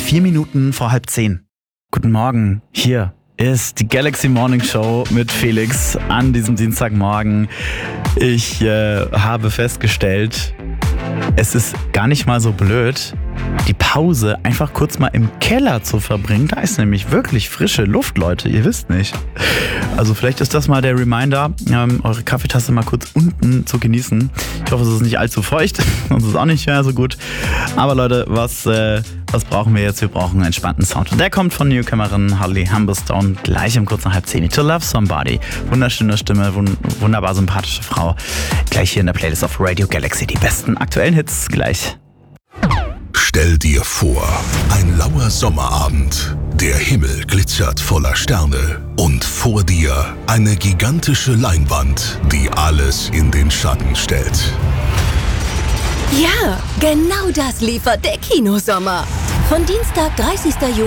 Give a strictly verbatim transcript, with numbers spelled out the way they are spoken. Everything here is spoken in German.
vier Minuten vor halb zehn. Guten Morgen, hier ist die Galaxy Morning Show mit Felix an diesem Dienstagmorgen. Ich äh, habe festgestellt, es ist gar nicht mal so blöd, die Pause einfach kurz mal im Keller zu verbringen. Da ist nämlich wirklich frische Luft, Leute, ihr wisst nicht. Also vielleicht ist das mal der Reminder, ähm, eure Kaffeetasse mal kurz unten zu genießen. Ich hoffe, es ist nicht allzu feucht, sonst ist es auch nicht mehr so gut. Aber Leute, was, äh, was brauchen wir jetzt? Wir brauchen einen entspannten Sound. Und der kommt von Newcomerin Holly Humberstone gleich um kurz nach halb zehn. To Love Somebody. Wunderschöne Stimme, wund- wunderbar sympathische Frau. Gleich hier in der Playlist auf Radio Galaxy. Die besten aktuellen Hits gleich. Stell dir vor, ein lauer Sommerabend. Der Himmel glitzert voller Sterne. Und vor dir eine gigantische Leinwand, die alles in den Schatten stellt. Ja, genau das liefert der Kinosommer. Von Dienstag, dreißigster Juni